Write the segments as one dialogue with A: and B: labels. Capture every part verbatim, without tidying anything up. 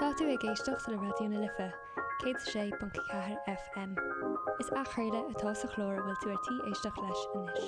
A: Tá tú ag éisteacht le radioúna lifa, cé sé bunca chathair F M. Is ach chuirde atá sa chlór bhfuil tú artí éisteach leis inis.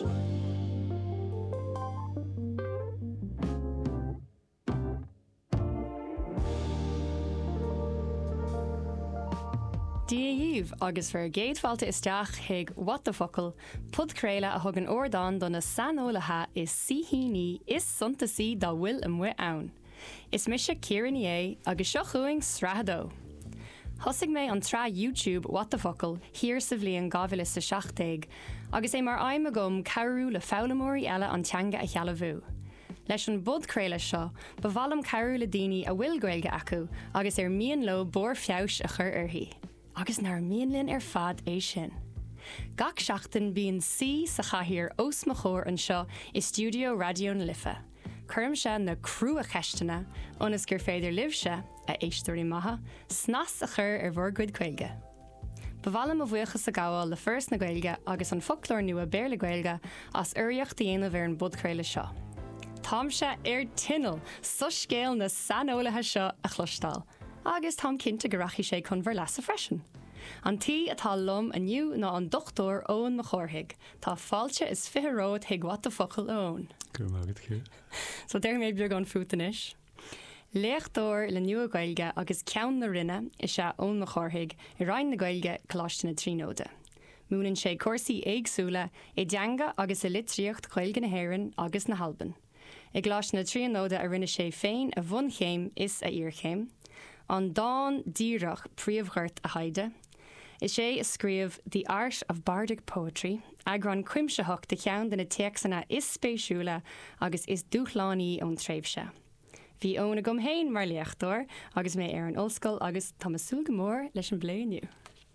B: Díomh agus fer géadfáilte isteach hiag What the Focal, pudcréile a thug an ordáin donna sanolaithe is sihíní is suntasí dá bhfuil an mu ann. Is mise Kieran é agus seo chuing srahadó. Thosig mé an trá YouTube What the Focal hir sa bhliain gábhfuil sa seachtaig, agus é mar aim agam cabhrú le fálamóirí eile an teanga a chealamhú. Leis an budcréile seo, bhhalam cabhrú le daoine a bhfuil gaeilge acu agus ar mian lo bór feabhs a chur orthaí. Agus nar mianlinn ar fad é sin. Gach seachtain bíon sí sa chathaoir os mo chóir an seo i Studio Radioúna Lifa. Cuirm se na crú a cheistena, onas gur féidir libse a éisteoirí maithe, snas a chur ar bhór gcuid gaeilge. Bhhalam a bhuachas sa gáil le first na gaeilge agus an folklór nua béle gaeilge as uiriocht dhéanamh ar an budcréile seo. Tám se ar tinal sa scéal na sanolaithe seo a chlostal. Agus tám cinnte go rachi sé chun bhar leas a freisin. An tí atá lom aniu ná an dochtór ón mo chórthaig, tá fáilte is fitheróid hiag What the Focal ón.
C: Gur mágad chu.
B: So déir méid beag an fuútanis. Léachtóir le nua gaeilge agus ceann na rinne is se ón mo chórthaig i rainn na gaeilge coláiste na tríóide. Múnann sé cuasaí éagsúla i deanga agus i litríocht gaeilge na hÉireann agus na Halban. I gláiste na tríóide a rinne sé féin a bhun chéim is a íorchéim. An dáin díreach príomhghart a haide. Is sé is scríomh The Art of Bardic Poetry, ag ran cuimseach de cheann den na teachsanna is spéisiúla agus is dúchlánaí ón tréimhse. Bhí óna gom héin mar léachtóir agus mé ar an ollscoil agus tá masúil go mór leis an bléiniu.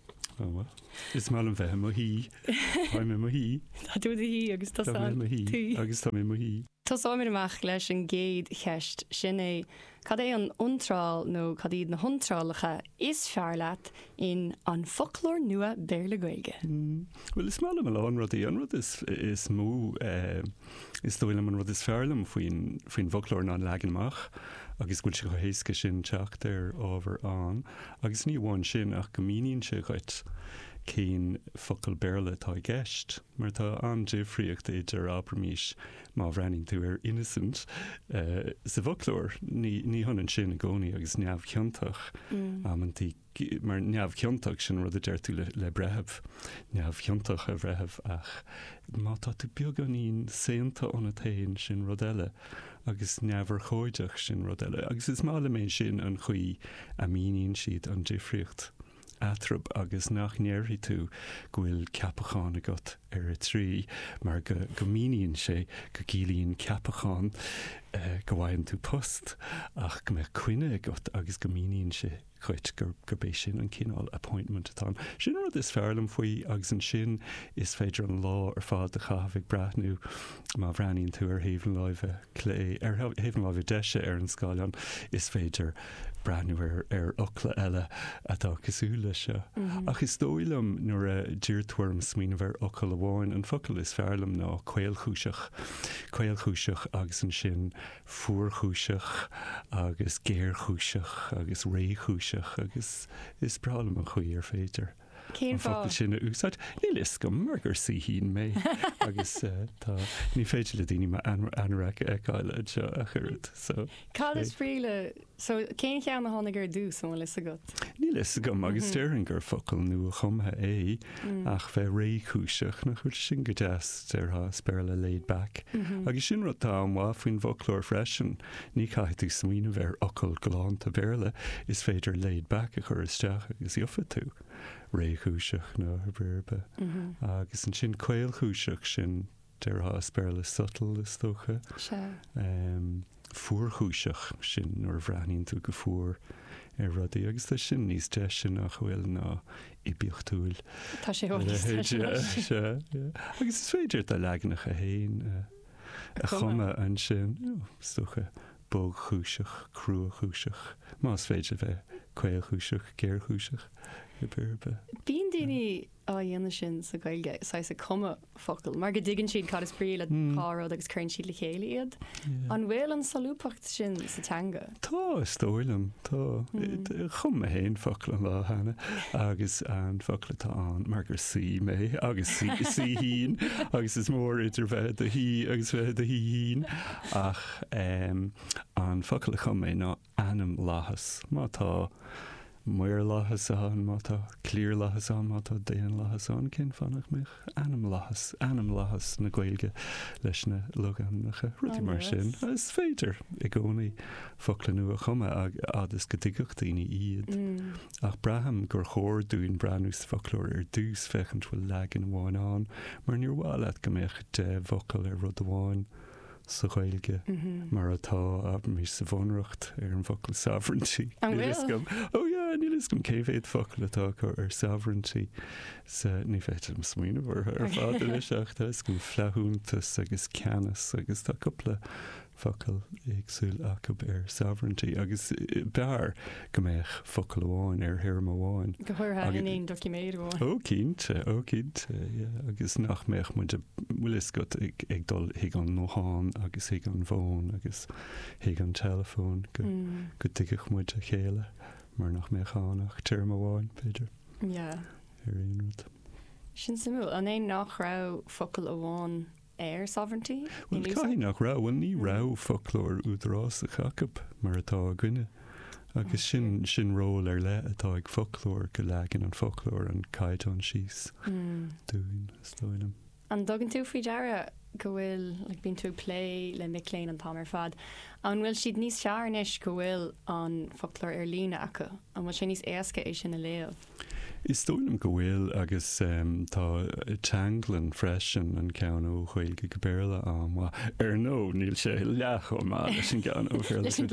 C: Oh, is mal an bheith mo hí, ha mé mo hí.
B: Tá tú hí agus tá
C: mo hí, agus tá mé mo hí.
B: Tásáimid amach leis an géad cheist sin é cad é an untráil nó cad iad na huntrálacha is fearlaat in an folklór nua béle gaeilge.
C: Mm. Well, is mal am an rudí an rud is is mú uh, is dóil am an rud is fearlam faoin faoin folklór ná leganach agus gúil se go héasca sin teacht ar ábhar an agus ní bháin sin ach go míonn se chuit cén focail béle tá gceist, mar tá an difriocht idir ábramís má bhreaning tú ar innocent uh, sa folklór ní, ní hanan sin a gcónaí agus neamh ceantach mm. amantí mar neamh ceantach sin rud a deir tú le, le brethebh neamh ceantach a bhrethebh ach má tá tú beag an íon séanta an a tain sin rud eile agus neamhar chóideach sin rud eile agus is mála mé sin an chuí a míonn siad an difriocht atrab agus nach néirí tú gohfuil ceapacháin agat ar a trí mar go, go míonn sé go gílíonn ceapacháin uh, go bhhaim tú post ach go mé cuine agat agus go míonn sé chuit gur gurbééis sin an cinál appointment atá. Sin rud is fearlam faoi agus an sin is féidir an lá ar fád a chahabhah brathnú má bhreaníonn tú ar héhan láimhe clé ar héhan láimhe deise ar an scáileán is féidir brathnú ar, ar ochla eile atá cosúla se. Mm-hmm. Ach is dóilem nuair a dúirtuairm smíanamh ar ochla bháin an focail is fearlam ná caolchúiseach caolchúiseach agus an sin fuorchúiseach agus géirchúiseach agus réchúiseach agus is bralam a chuí ar féidir.
B: Cén fá
C: sin úsáid ní lis go mar gur sí hín mé agus uh, tá ní féidir le daoine mar anraic eáile seo a chuirt. So
B: Cá is fríle so cén cheann na tháinig gur dús an lis agat.
C: Ní lis gom agus dearan gur focail nua chumtha é
B: Mm.
C: ach bheith réchúiseach na chuir sin go deas deartha spéirle laid back.
B: Mhm.
C: Agus sin rud tá an bhá faoin folklór freisin ní caiith tú smíanamh ar ocail goláán a béirle is féidir laid back a chur isteach agus iofa tú réchúiseach nó bhirbe.
B: Mhm.
C: Agus an sin caolchúiseach sin deartha spéirle subtle is tócha.
B: Se.
C: Um, fuorchúiseach sin nuair bhreaníonn tú go fuór ar rudaí agus tá sin níos de sin nach bhfuil ná ibíochtúil.
B: Tá sé
C: agus is féidir de leganach a héin a chuma an sin stocha bóg chúiseach, cruúa chúiseach, más féidir bheith caolchúiseach, géirchúiseach i bhirbe.
B: Bíon daoine á dhéana sin sa gailge sa sa cuma focail, mar go dtigann siad cad is brí le párád agus chuann siad le chéile iad. An bhfuil an salúpacht sin sa teanga?
C: Tá stoilm, tá chum a héin focail an lá hena agus an focail tá an mar gur sí mé agus sí hín agus is mór idir bheith a hí agus bheith a hín ach an focail chum mé ná anam láthas má tá muir láthas an má tá clír láthas an má tá déan láthas an cin fannach mich anam láthas anam láthas na Gaeilge leis na logannacha rudí mar sin is féidir i gcónaí focail nua chuma agus go dtigucht daoine iad ach braham gur chóir dúin breanús folklór ar dús fechant bhfuil legan bháin an mar níor bháile go méich de focail ar rud amháin sa Gaeilge mar atá ab mí sa bhonracht ar an focail sovereignty. Ó ja, níl is gom céfhéad focail atá chu ar sovereignty sa ní féidir am smaoine bhar ar fád leiseachta is gom fleúntas agus ceannas agus tá coppla focail agsúil acu ar sovereignty agus bear go méich focail amháin ar hirm amháin.
B: Go chuirtha in éon documéad amháin.
C: Ó cínte, ó cínte, agus nach méich muide bhfuil is go ag dul hiag an nóháin agus hiag an bhón agus hiag an telefón go go tuigech muid a chéile mar nach mé chánach tíirm amháin beidir.
B: Ja.
C: Ar aon rud.
B: Sin simú an é nach rá focail amháin air sovereignty?
C: Well, cai nach rá, well ní rá folklór údrás a chacab mar atá a gine. Agus sin sin ról ar le atá ag folklór go legan an folklór an caiid an síos dúin stoilm.
B: An dogan tú fao deara go bhfuil like, bín tú play le micléin an tamar fad. An bhfuil siad níos seaarnis go bhfuil an folklór ar lína acu, an bhfuil sin níos éasca é sin na léamh.
C: Is stoilm go bhfuil agus um, tá teanglan freisin an cean ó Gaeilge go béarla an má ar nó níl sé leach ó má leis an cean ó fér leis an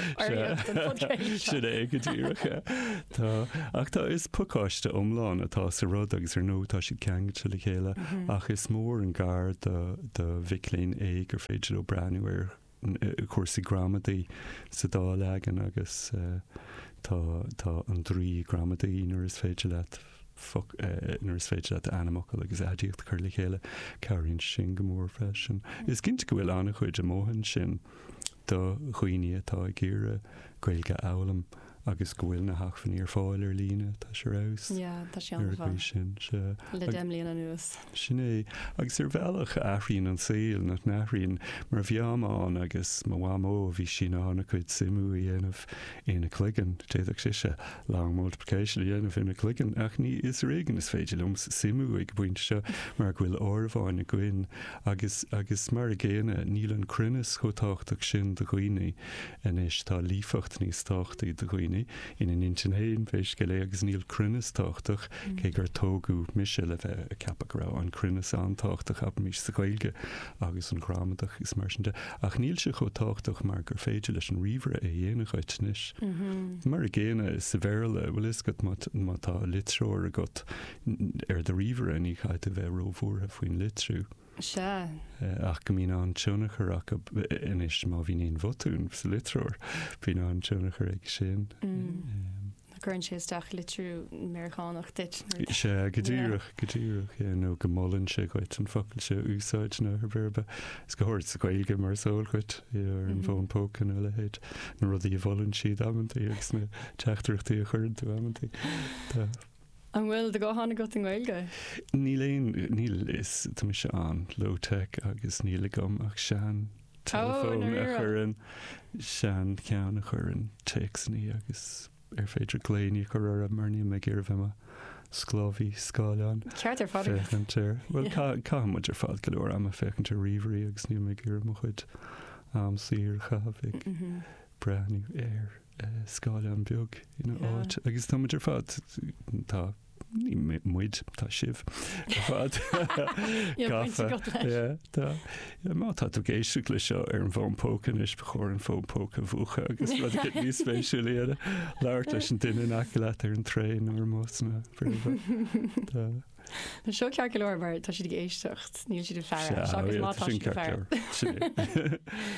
C: Gaeilge si é go dtíirecha. Tá ach tá is pucáiste omláin atá sa rud agus ar nó tá siad ceangaite le chéile ach is mór an gar de bhicléin é gur féidir ó breanú ar cuasaí gramadaí sa dá legan agus tá tá an trí gramadaí nar is féidir leat nar is féidir leat anamachil agus adíocht chuir le chéile cairríonn sin go mór freisin. Is cinnte go bhfuil anna chuid amóhann sin do chuoine atá ag gcéire Gaeilge eolalam agus go bhfuil na hachfaní ar fáil ar lína tá sé rás.
B: Ja, tá sé an
C: bhá. Sin
B: le déimlíon an nuas.
C: Sin é agus ar bhealach aithríonn an saoil nach nachríonn mar bheamán agus má bhámó bhí sin ána chuid simú i dhéanamh ina cluigean téadach siise long multiplication i dhéanamh ina cluigean ach ní is réigen is féidir lums simú ag buinte seo mar bhfuil árbháin a gcuin agus agus mar a ggéine níl an crunas chotáchtach sin do chuoine inis tá lífacht níos táchtaí do chuoine in an intin héin féis go le agus níl crunas táchtach cé gur tógu mise le bheith a capacrá an crunas antáchtach ab mís sa Gaeilge agus an gramadach is marsinte ach níl se go táchtach mar gur féidir leis an ríomhre é dhéanach áitnis. Mar a ggéine is sa bhéile bhfuil is go má tá litróir a got ar de ríomhre a ní chaid a bheith rómhúr a faoin litrú.
B: Se.
C: Ach go mín an teonnachar ach inis má bhín éon bhotún sa litróir bhín an teonnachar ag sin.
B: Gurn sé isteach litrú Americánach dit.
C: Se go dtíireach go dtíireach nó go mollann sé goit an focail se úsáid nó ar bhirbe. Is go thuirt sa Gaeilge mar sóilchuid ar an bhón pócan le héid nó rudí a bhlann siad ammantaí agus na teachtarachtaí a chuirn tú ammantaí.
B: An bhfuil de go hána go an Gaeilge?
C: Níl éon níl is tá se an low-tech agus níl gom ach sean telefón a churann sean cean a churann textní agus ar féidir gléine chu ar mar ní me ggéir bheith scláhí scáileán.
B: Ceart ar fád
C: féchantar. Well cá muid ar fád go leor am a féchantar riomhí agus ní me ggéir mo chuid am sír chahabh breanú ar scáileán beag áit agus tá muid ar fád tá ní muid tá sibh fad má tá tú géisiú lei seo ar an bhón pócan is chóir an fón póca bhuacha agus rud níos spéisiú léad leir leis an duine acu leat ar an tréin ar móna
B: Na seo cear go leir mar tá si éistecht níl si de fear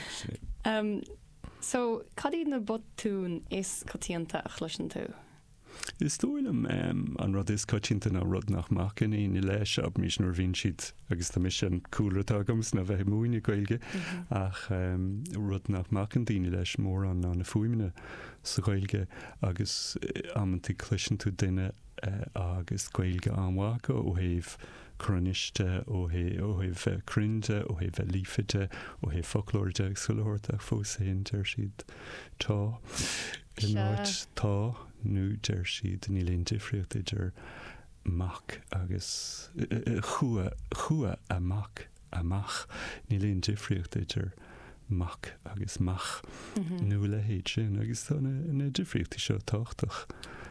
B: agus So cadí na botún is cotíanta a chluisin tú?
C: Is dóilm um, an rud is coitianta ná rud nach macin í i leis ab mís nuair bhín siad agus tá mis an coolatagams na bheith múine gailge ach um, rud nach macin daoine leis mór an na fuimine sa gailge agus amantí cluisin tú duine uh, agus gailge anhacha ó héh croniste ó héh crinde ó héh lífite ó héh folklóide ag sulhortach fós héon deir siad tá Gnáid tá nó deir siad ní líon difriocht idir mac agus chua chua amach amach ní líon difriocht idir mac agus mach nó le héad sin agus tá na difriochttaí seo táchtach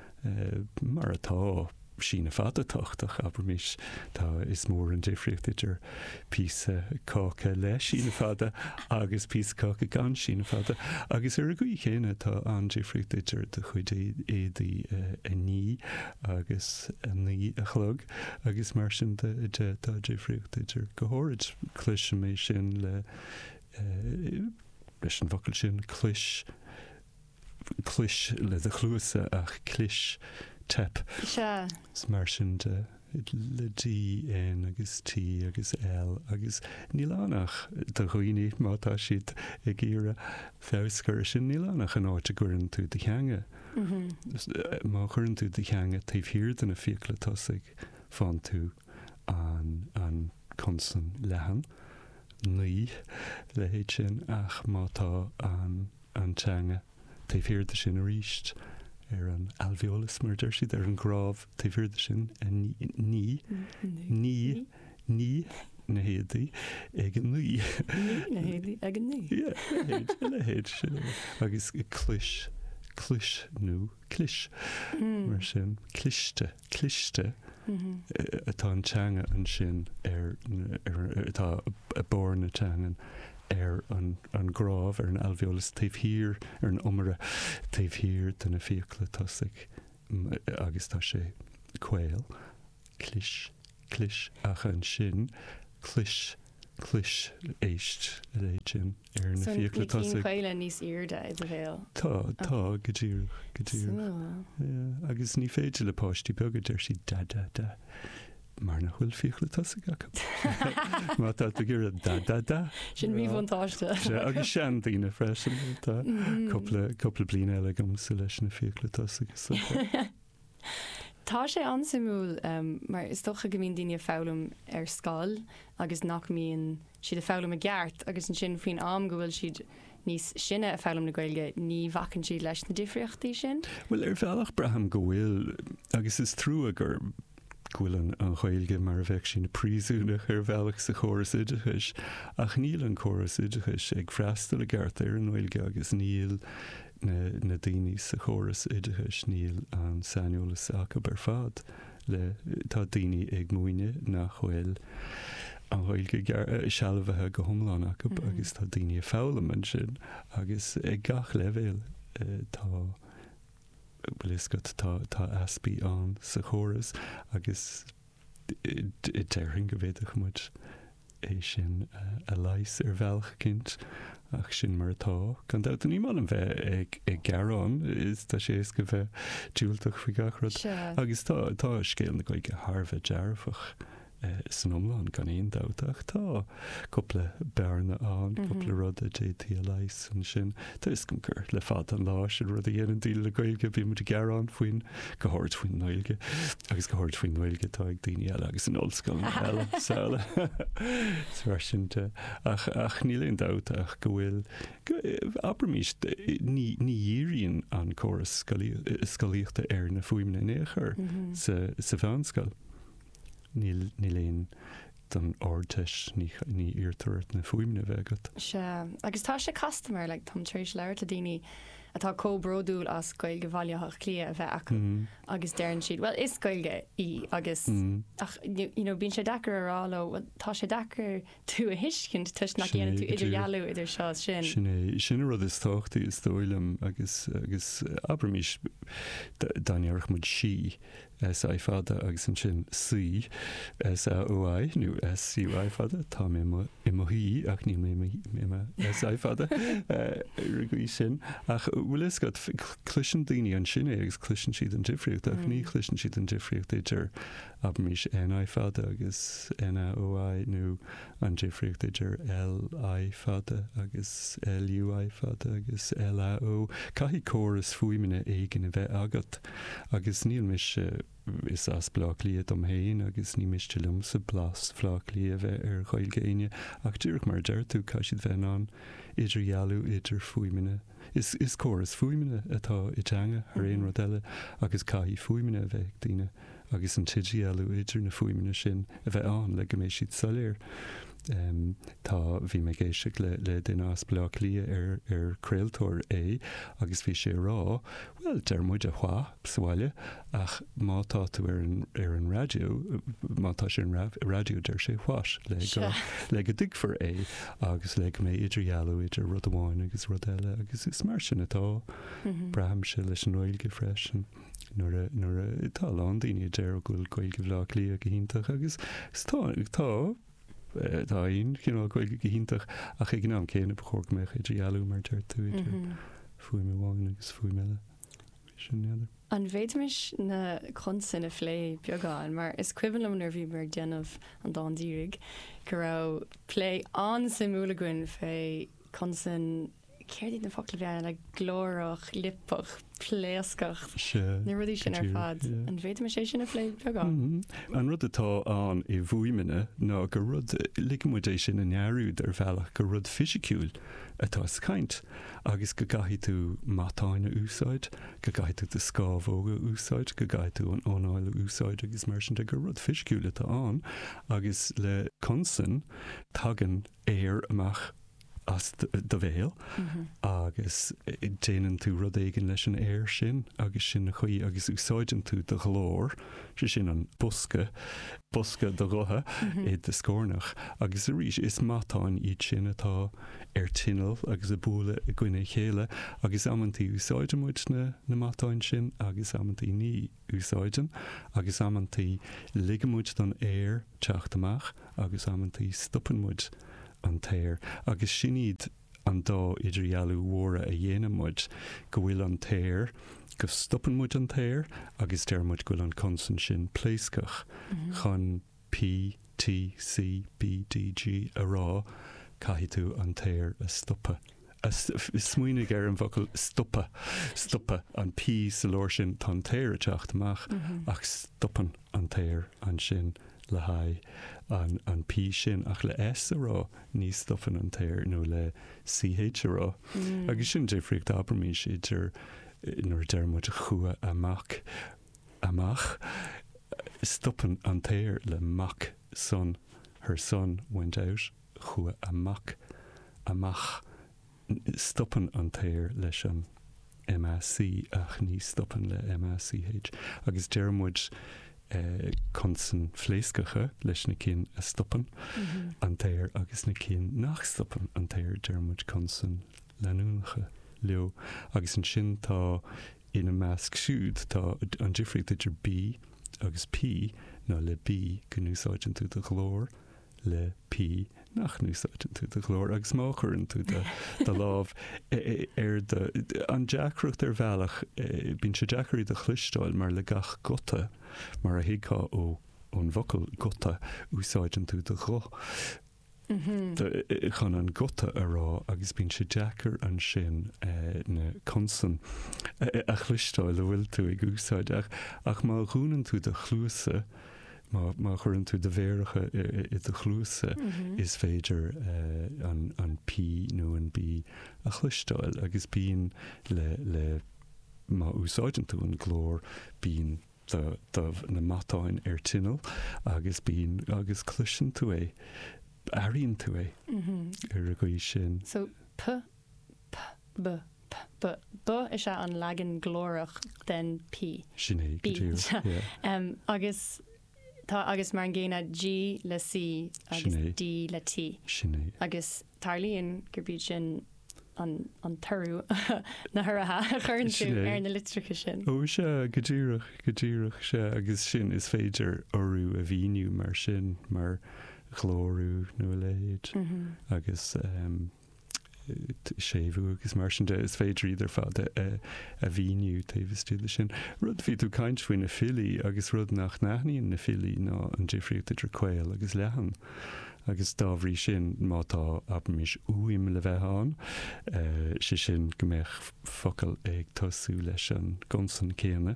C: mar atá sína fada táchtach aber mis tá is mór an difriocht idir písa cácha le sína fada agus písa cácha gan sína fada agus ar a go chéine tá an difriocht idir de chuid éí a ní agus a ní a chlog agus mar sin de tá difriocht idir gohórid cluis mé sin le leis an focail sin cluis cluis le a chluasa ach cluis tep mar sin de le dí N agus T agus L agus nílánach de chuoine mátá siad ag ggéire féscar sin nílánach an áit a gcurann tú de cheanga má churann tú de cheanga taobh hir den na fiacla tosaigh fan tú an an consan lehan ní le héad sin ach mátá an an teanga taobh hir de sin a ríist ar an alveolus mar deir siad ar an grábh taobh hir de sin a ní ní ní ní na héadaí ag an ní
B: na héadaí ag an ní
C: le héad sin agus cluis cluis nó cluis mar sin cliste cliste atá an teanga an sin ar atá a bór na teangan ar an an grábh ar an alveolus taobh hir ar an umara taobh hir den na fiacla tosaigh agus tá sé cúil cliis cliis ach an sin cluis cluis éist léid sin ar na fiacla tosaigh.
B: So cúile níos irde i do bhéal?
C: Tá tá go dtír go dtír agus ní féidir le páistí begad ar si da da da mar na bhfuil fiacla tosaigh acu. Má tá a gur da da da
B: sin bhí fantáiste
C: agus sean daoine freisin tá coppla bliana eile gomsa leis na fiacla tosaigh.
B: Tá sé ansimú um, mar is toch go mín daine fálam ar scáil agus nach míon siad a fálam a gceart agus an sin faoin am go bhfuil siad níos sinne a fálam na Gaeilge ní bhacann siad leis na difriochtaí sin?
C: Well ar bhealach braham go bhfuil agus is trú a gur gúilen an Gaeilge mar a bheith sin na príosúnach ar bhealach sa chóras idechas ach níl an chóras idechas ag freastal a gceart ar an Gaeilge agus níl na, na daoine sa chóras idechas níl an sainiolalas acu ar fad le tá daoine ag muoine nach bhfuil an Gaeilge sealbhathe go thomláin acu agus tá daoine fálam an sin agus ag gach leibhéal tá bhfuil is go tá aspaí an sa chóras agus i deiring go bhéadach muid é sin a leis ar bhealach cinnt ach sin mar atá gan dat an ímáil an bheith ag ag garrán is tá sé go bheith dúilteach fao gachrad agus tá tá scéal na Gaeilge Tharbheith dearfach san omláin gan éon dáteach tá coppla bearna an coppla rud a dé tí a leis an sin Tá is gom gur le fad an láis rud a dhéanaan díal le Gaeilge bhí mu garrán faoin go háirt faoin Gaeilge agus go háirt faoin Gaeilge tá ag daoine eile agus an ollscoil eile saola mar sin ach ach níl éon dáteach go bhfuil aber mís ní dhéiríonn an choras scoíochta ar na fuaimne néchar sa bheanscoil. Níl léon don áirteis ní iartúirt na fuaimne bhegat.
B: Se agus tá sé customer le tam trééis leir a daoine atá cóbródúil as Gaeilge bhailteach clia a bheith acu agus dearann siad well is Gaeilge í agus ach bíonn sé dechar aráló tá sé dechar tú a hiiscint tuis nach dhéanaan tú idir gealú idir seo sin.
C: Sin sin rud is táchtaí is dóilem agus agus aber mís danearach mud si S I fada agus an sin C S A O I nu S C I fada tá mé i mo hí ach ní mé S I fada rigí sin ach bhfuil is got cluisian daoine an sin agus cluisian siad an difriocht ach ní cluisian siad an difriocht idir ab mís N I fada agus N A O I nu an difriocht idir L I fada agus L U I fada agus L A O caihí choras fuimine éigen a bheith agat agus níl mis is as blach liad am héin agus ní miste lumsa blas flach lia bheith ar choil géine ach dúrach mar deir tú cai siad bheith an idir jaú idir fuimine is is choras fuimine atá i teanga ar éon rodile agus caihí fuimine a bheith daine agus an tidí eú idir na fuimine sin a bheith an le go mééis siad soléir. Um, tá bhí me géiseach le, le den as blach lia ar ar creaaltóir é agus bhí sé rá well der muid a chá sáile ach mátá tú ar an ar an radio mátá sé an radio der sé cháis le go le go digfar é agus le mé idir jaú idir rud amháin agus rud eile agus is mar sin atá braham se leis an oilge freisin nuair nuair tá an daoine dear goil goil go bhlach lia go hiintach agus tá tá Tá on cin goil go hiintach a ché gná céanana chóg me idir eú mar deir tú idir fuoi me bháin agus fuoi meile sin neadidir.
B: An bhéidmis na consan a phlé beagán, mar is cuiban am nar bhí mar déanamh an dándírig go rá phlé an simúlaguin fé consan céirdí na focail bhean le glórach, lipach, pléascach na rudí sin ar fad an bhéidmis sé sin a phlé beagán.
C: An rud atá an i bhuaimine ná go rud ligamudéis sin in nearúd ar bhealach go rud fisiciúil atá scaint agus go gaithí tú matáine úsáid go gaithí tú de scábhóga úsáid go gaithí tú an ónáile úsáid agus mar sin go rud fisiciúil atá an agus le consan tagan éir amach as de bhéal agus déanaan tú rud éigen leis an air sin agus sin na chuí agus úsáidan tú de glór si sin an busca busca de ruthe é de scórnach agus a rís is matáin iad sin atá ar tinal agus a búla a gcuine chéile agus ammantí úsáidan muid na na matáin sin agus ammantí ní úsáidan agus ammantí ligamúid don air teachtamach agus ammantí stoppanmuid an téir agus sinad an dá idir jaú mhóra a dhéanamuid go bhfuil an téir go stoppanmuid an téir agus dearmuid go an consan sin pléiscach chun P T C B D G a rá caithí tú an téir a stoppa. Smuoine gar an bhacail stoppa stoppa an P sa lóir sin tá téir a teachtamach ach stoppan an téir an sin le haid an, an P sin ach le S a rá ní stoppan an téir nó le C H a rá. Mm. agus sin défriocht abermís idir nuair dearmuid a chua amach amach stoppan an téir le mach son her son went out chua amach amach stoppan an téir leis an M A C ach ní stoppan le M A C H agus dearmuid Uh, consan phléascacha leis na cin a stoppan mm-hmm. an téir agus na cin nach stoppan an téir dearmuid consan leanúnacha leo agus an sin tá ina measc siúd tá an difriocht idir B agus P ná le B go núsáidan tú de glór le P nach núsáidan tú de glór agus mácharann tú de lámh ar an deacrucht ar bhealach bíonn sé deacarí de chluisteáil mar le gach gota mar a hiá ó ón bhocail gota úsáidan tú de gro. Chun an gota a rá agus bíonn sé deacar an sin na consan a chluisteáil le bhfuil tú ag úsáid ach ach má rúnan tú de chluasa má má churann tú de bhéiricha i de chluasa is féidir an an P nó an B a chluisteáil agus bíonn le le má úsáidan tú an glór bíonn na matáin ar tinal agus bíonn agus cluisean tú é aíonn tú é ar a gcuí sin.
B: So P P B P B B is se an legan glórach den P.
C: Sin é
B: B. um, agus tá agus mar an ggéine G le C agus D le T.
C: Sin é.
B: Agus tarlíonn gur bíonn sin an tarú na thurathe chuann tú ar na litricha sin.
C: Ó se go ddíireach go ddíireach se agus sin is féidir orú a bhíniu mar sin mar chlórú nó léid agus séú agus mar sin de is féidir idir fad a bhíniu taobhs túile sin. Rud ví tú caiint faoin na fili agus rud nach nachníon na fili ná an difriúcht idir cuil agus lehan. agus dáhrí sin mátá ab mis uim le bheitán si sin gombeich focail ag tosú leis an gonsan céine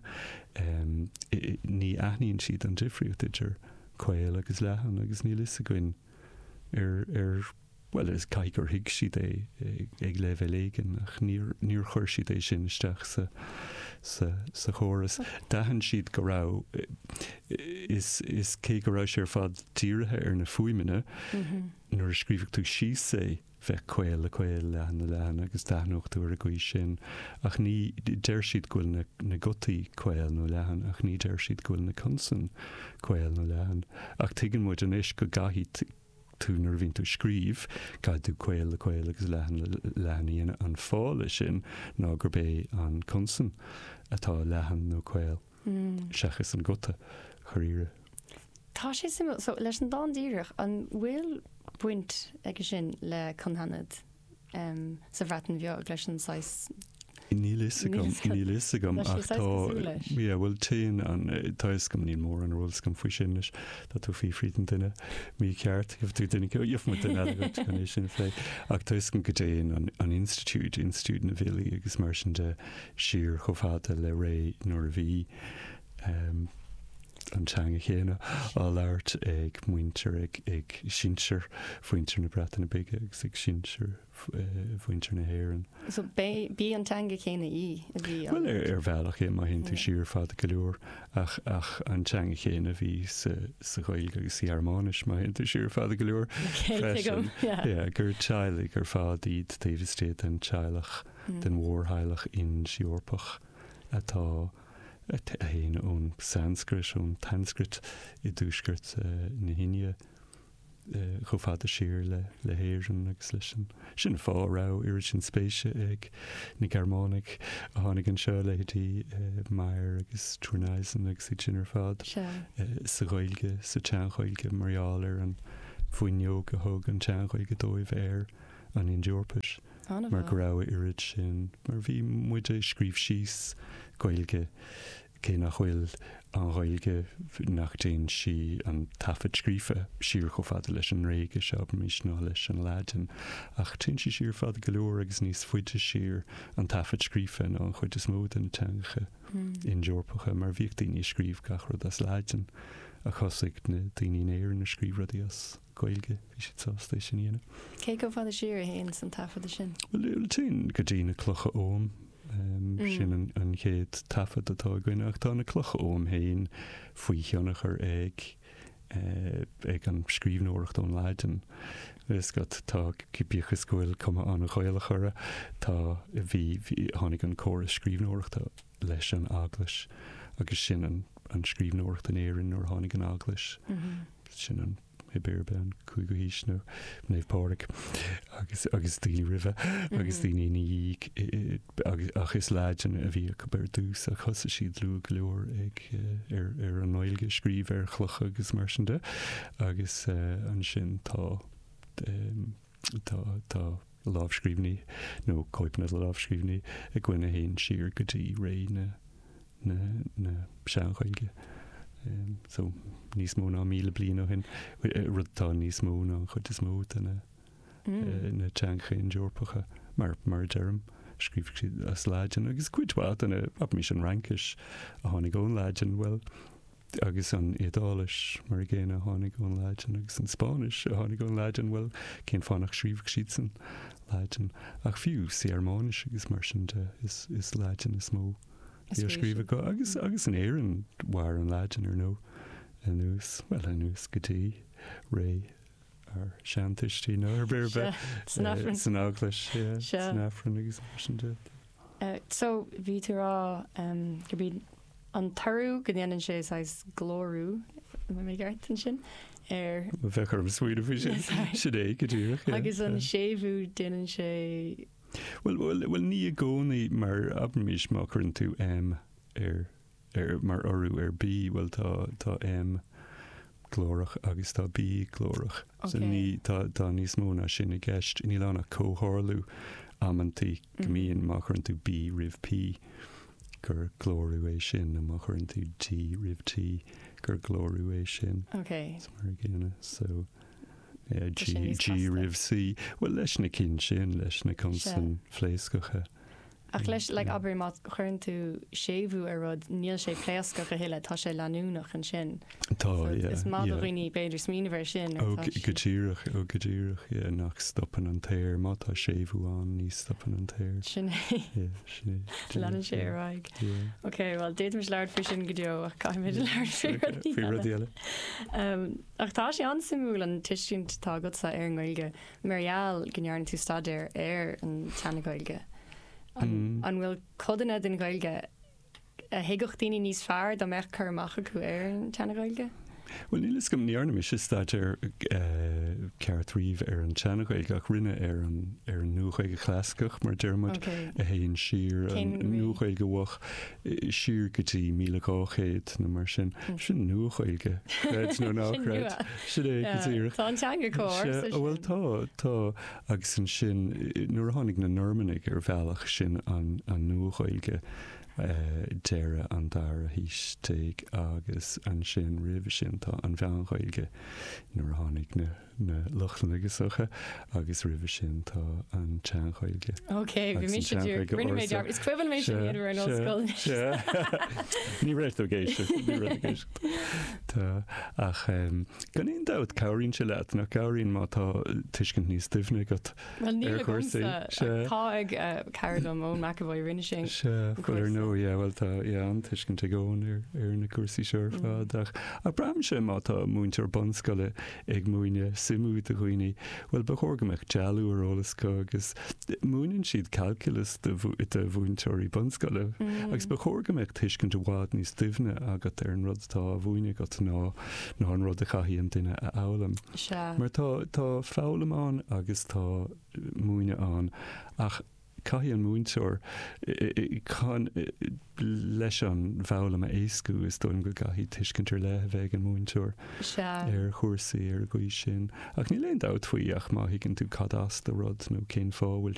C: ní aithníonn siad an difriúcht idir cuil agus lehan agus ní lis a goin ar ar well is caigur hiig siad é ag le bhéigen ach níor chuir siad é sin isteach sa sa sa chóras. Dahan siad go rá is is cé go rá sé ar fad tíirithe ar na fuimine nuair scríbh tú sí sé bheith cuil a cuil lehan na lehan agus dathnochtú ar a gcuí sin ach ní deir siad gúil na, na gotaí cuil nó lehan ach ní deir siad gúil na consan cuil nó lehan ach tuigeann muid an is go gaithí tú nar bhíonn tú scríb cad tú cuil a cuil agus lehan lehaníana an fála sin ná gur bé an consan atá lehan nó cuil seachas an gota choíire.
B: Tá sé simú so leis an dándíireach an bhfuil buint ag sin le conhanad um, sa bhreatan bheag leis an sais.
C: Ní lisagam ní lisagam ach tá bhfuil téan an táis gom ní mór an róils gom faoi sin leis tá tú fí frítan duine mí ceart go tú duine dhéoh mu den eile sin fé ach táis go go déon an an institút institút na bhilí agus mar sin de siar chomháta le ré nóair a bhí um, antanga chéine á leart ag muinter ag ag sinseir fointer na brata na bige agus ag sinseir fointer na héireann.
B: So bí antanga chéine í a bhí
C: Well ar ar bhealach é má hinn tú siar fad go leor ach ach antanga chéine bhí sa sa ghailge agus í armánis má hinn tú siar fad go leor freisin. Yeah, gur teillig gur fád iad David State an teilech den mhórthailech in siorpach atá a héin ón Sanskrit ón Tanskrit i dúsgurt na hinne go fada siar le le héireann agus leis sin fá rá ir sin spéise ag na Germánic a tháinig an seo leití Meir agus Trúnaisen agus i sin ar fad sa ghailge sa teanchailge marialar an foiineo go thug an teanchailge dóibh air an in Deorpais mar go rá irid sin mar bhí muide scríb síos ghailge cé nach bhfuil an ghailge nach déon si an tafid scrífa siar go fada leis an réige se mís ná leis an láitin ach tin si siar fada go leor agus níos fuide siar an tafid scrífa ná an chuid is mód an teancha in Deorpacha mar bhíoh daoine scríb gachrad as láitin a chosaigh na daoine éir na scríbhradí as ghailge bhí si sásta sin dhéana.
B: Cé go fada siar a héana san tafada sin?
C: Well tin go dtína clocha óm Um, mm. sin an, an chéad tafad atá goine ach tá na clocha óm héin faoi cheannachar ag uh, ag an scríbhnóireacht ón láitin. Is go tá cipíocha scoil cuma an ghaile chura tá bhí tháinig an córas scríbhnóireachta leis an aglas agus sin an, an scríbhnóireacht an éireann nóair tháinig an aglas mm-hmm. sin an Ibirbe an cúig go híis nó Naomh Pádraig agus agus daoine rimhe agus daoine níig ach is láidean a bhí go beir dús a chosa siad lú go leor ag ar ar an náilge scríb ar chlucha agus mar sin de agus an sin tá tá tá lábhscríbhní nó coipna le lábhscríbhní a gcuine héon siar go dtí ré na na na seanchailge. Um, so níos mó ná míle blian ó hin rudtá níos mó ná chud is mó na na teancha in Deorpacha mar mar derm scríb siad as láidean agus cuidhád an ab mís an rankis a tháinig ón láidean well agus an idális mar ggéine a tháinig ón láidean agus an Spáis a tháinig ón láidean well cén fánach scríbh siad san láidean ach fiú sé armánis agus mar sin de is is láidean is mó. Bhí scríomh go agus agus an éireann war an láidean ar nó a nús well a nús gotí ré ar seantaistí nó ar beirbe san áglas san áfran agus mar sin de.
B: So bhí tú rá gur bhí an tarú go dhéanann sé sais glórú mé gartan sin ar
C: bheith chum suúide fao sin si é go dtíach
B: agus an sébhú déanann sé
C: Well well well ní a gcónaí mar abmís má chun tú M ar ar mar orú ar B well tá tá M glórach agus tá B glórach. So ní tá tá níos mó na sin i gceist ní lána cóthorlú amantí gomíon má chun tú B rih P gur glórú é sin a má chun tú T rih T gur glórú é sin.
B: Okay.
C: Mar gine so yeah, G, G rih C. Well leis na cin sin leis na consan phléascacha.
B: Ach leis le aber má chun tú séhú ar rud níl sé pléascacha heile tá sé leanúnach an sin.
C: Tá
B: is má roioine beidir smíanamh sin.
C: Ó gotíireach ó gotíireach nach stoppan an téir má tá séhú an ní stoppan an téir.
B: Sin lean sé raig. Ok, well déad mis leir fi sin godeo ach caiimiid leir fi
C: rudíile.
B: Ach tá sé ansimú an tiiscint tágad sa ar an ghilge marall gnearn tú stadéir ar an teannaghilge. An bhfuil codanna den ghilge a héigeach daoine níos fearr do meach chur amach acu ar an teannaghilge?
C: Well nílas gom níarna is is staidir ceart riomh ar an teannaghilge ach rinne ar an ar an nuachaige chlascach mar dermod a héon siar an nuachaige bhach siar gotí míle cáchéad na mar sin sin nuachaige réid nó náchreid sin é gotíir.
B: Tá an teanga cóir.
C: Bhfuil tá tá agus an sin nuair a tháinig na normannig ar bhealach sin an an nuachaige. Uh, deire an dar a hís teig agus an sin rih sin tá an bheanghilge nuair tháinig na na luchlanaigh agus rih sin tá an teanghilge.
B: Ok, bhí mí sé rinne méid is cuiban mé sin idir an osscoil.
C: Ní réit ó géisi ní réit géisi. Tá ach gan íon dát cabhríonn se leat nach cabhríonn má tá tuiscint níos duimhne got
B: ar chuirsaí. Tá ag Carolyn ón McAvoy rinne sin.
C: Se chuir nó bhfuil tá an tuiscint a gcóin ar na cuasaí seir fád ach a bram sé má tá múintear bonscoile ag múine simú a chuoine bhfuil ba chógameach dealú arolalasca agus múnann siad calculus de bhúinteirí bonscoile agus ba chógameach tuiscint a bhád níos duimhne agat ar an rud tá bhúine go ná ná an rud a chaíonn duine a álam. Mar tá tá fálamán agus tá múine an ach Cai an múinteoir can leis an bhela a éascú is dóim go gaithí tuiscintar le bheith an múinteoir ar chuirsaí ar gcuí sin. Ach ní léon dát faoi ach má higann tú cadás de rud nó cén fáhfuil